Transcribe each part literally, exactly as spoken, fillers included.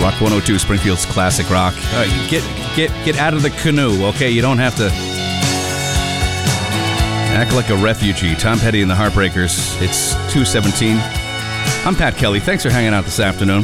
Rock one oh two, Springfield's classic rock. Uh, get get get out of the canoe, okay? You don't have to act like a refugee. Tom Petty and the Heartbreakers. It's two seventeen. I'm Pat Kelly. Thanks for hanging out this afternoon.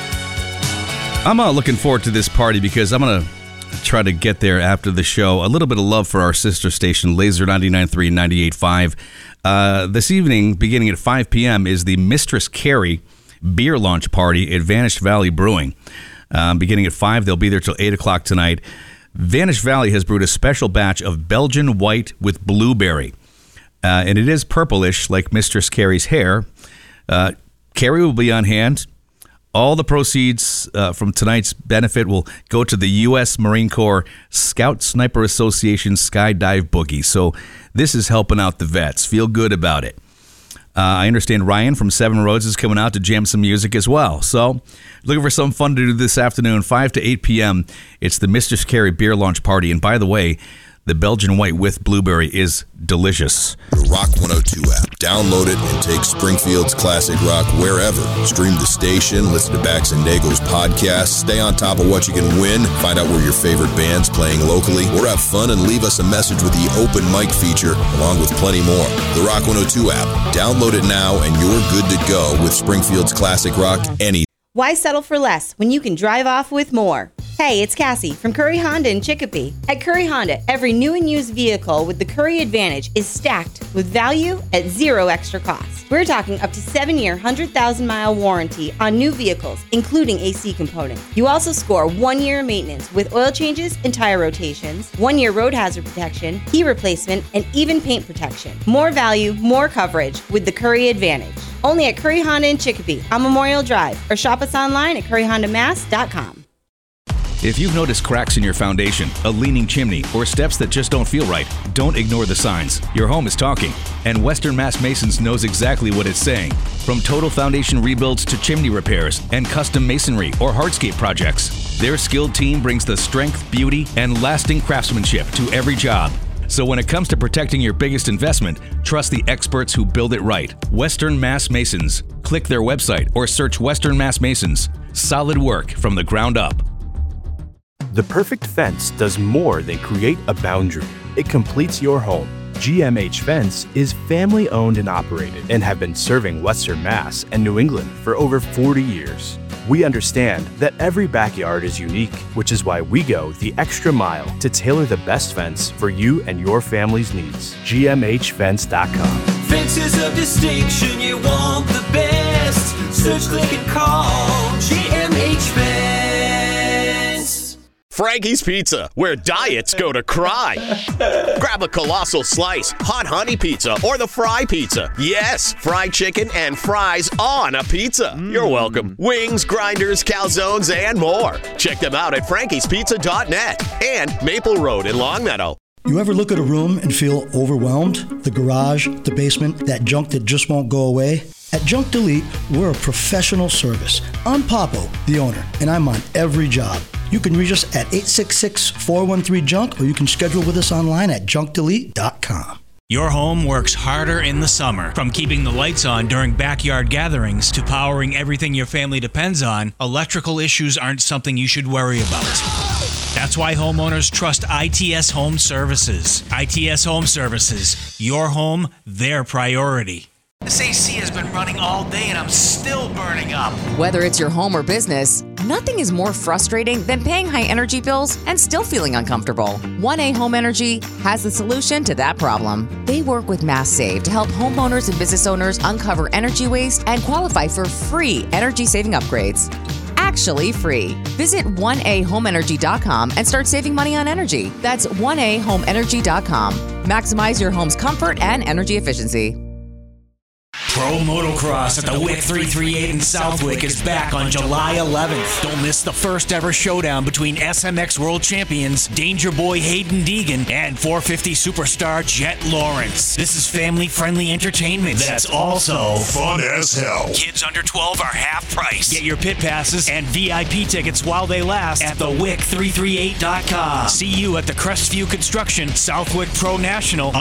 I'm uh, looking forward to this party because I'm going to try to get there after the show. A little bit of love for our sister station, Laser ninety-nine point three and ninety-eight point five. Uh, this evening, beginning at five p.m., is the Mistress Carrie beer launch party at Vanished Valley Brewing. Um, beginning at five, they'll be there till eight o'clock tonight. Vanished Valley has brewed a special batch of Belgian white with blueberry. Uh, and it is purplish like Mistress Carrie's hair. Uh, Carrie will be on hand. All the proceeds uh, from tonight's benefit will go to the U S Marine Corps Scout Sniper Association Skydive Boogie. So this is helping out the vets. Feel good about it. Uh, I understand Ryan from Seven Roads is coming out to jam some music as well. So looking for some fun to do this afternoon, five to eight p.m. It's the Mistress Carrie beer launch party. And by the way, the Belgian white with blueberry is delicious. The Rock one oh two app. Download it and take Springfield's classic rock wherever. Stream the station, listen to Bax and Nago's podcast, stay on top of what you can win, find out where your favorite band's playing locally, or have fun and leave us a message with the open mic feature, along with plenty more. The Rock one oh two app. Download it now and you're good to go with Springfield's classic rock any. Why settle for less when you can drive off with more? Hey, it's Cassie from Curry Honda in Chicopee. At Curry Honda, every new and used vehicle with the Curry Advantage is stacked with value at zero extra cost. We're talking up to seven-year, one hundred thousand mile warranty on new vehicles, including A C components. You also score one-year maintenance with oil changes and tire rotations, one-year road hazard protection, key replacement, and even paint protection. More value, more coverage with the Curry Advantage. Only at Curry Honda in Chicopee on Memorial Drive, or shop us online at curry honda mass dot com. If you've noticed cracks in your foundation, a leaning chimney, or steps that just don't feel right, don't ignore the signs. Your home is talking, and Western Mass Masons knows exactly what it's saying. From total foundation rebuilds to chimney repairs and custom masonry or hardscape projects, their skilled team brings the strength, beauty, and lasting craftsmanship to every job. So when it comes to protecting your biggest investment, trust the experts who build it right. Western Mass Masons. Click their website or search Western Mass Masons. Solid work from the ground up. The perfect fence does more than create a boundary. It completes your home. G M H Fence is family owned and operated and have been serving Western Mass and New England for over forty years. We understand that every backyard is unique, which is why we go the extra mile to tailor the best fence for you and your family's needs. G M H fence dot com. Fences of distinction, you want the best. Search, click, and call G M H Fence. Frankie's Pizza, where diets go to cry. Grab a colossal slice, hot honey pizza, or the fry pizza. Yes, fried chicken and fries on a pizza. Mm. You're welcome. Wings, grinders, calzones, and more. Check them out at frankies pizza dot net and Maple Road in Longmeadow. You ever look at a room and feel overwhelmed? The garage, the basement, that junk that just won't go away? At Junk Delete, we're a professional service. I'm Papo, the owner, and I'm on every job. You can reach us at eight six six, four one three, junk, or you can schedule with us online at junk delete dot com. Your home works harder in the summer. From keeping the lights on during backyard gatherings to powering everything your family depends on, electrical issues aren't something you should worry about. That's why homeowners trust I T S Home Services. I T S Home Services. Your home, their priority. This A C has been running all day and I'm still burning up. Whether it's your home or business, nothing is more frustrating than paying high energy bills and still feeling uncomfortable. one A Home Energy has the solution to that problem. They work with MassSave to help homeowners and business owners uncover energy waste and qualify for free energy-saving upgrades. Actually free. Visit one a home energy dot com and start saving money on energy. That's one a home energy dot com. Maximize your home's comfort and energy efficiency. Pro Motocross at the W I C three thirty-eight in Southwick is back on July eleventh. Don't miss the first ever showdown between S M X World Champions Danger Boy Hayden Deegan and four fifty superstar Jet Lawrence. This is family-friendly entertainment that's also Fun as hell. Kids under twelve are half price. Get your pit passes and V I P tickets while they last at the W I C three thirty-eight dot com. See you at the Crestview Construction Southwick Pro National